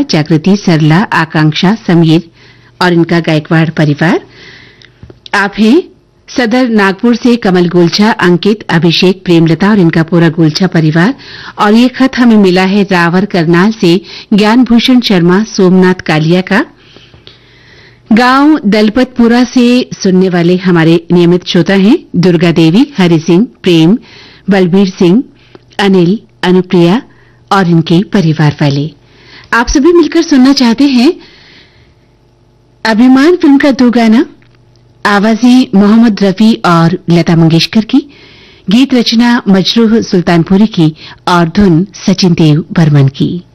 जागृति, सरला, आकांक्षा, समीर और इनका गायकवाड़ परिवार। आप हैं सदर नागपुर से कमल गोलछा, अंकित, अभिषेक, प्रेमलता और इनका पूरा गोलछा परिवार। और ये खत हमें मिला है रावर करनाल से ज्ञान भूषण शर्मा, सोमनाथ कालिया का। गांव दलपतपुरा से सुनने वाले हमारे नियमित श्रोता हैं दुर्गा देवी, हरि सिंह, प्रेम, बलबीर सिंह, अनिल, अनुप्रिया और इनके परिवार वाले। आप सभी मिलकर सुनना चाहते हैं अभिमान फिल्म का 2 गाना। आवाजें मोहम्मद रफी और लता मंगेशकर की, गीत रचना मजरूह सुल्तानपुरी की और धुन सचिन देव बर्मन की।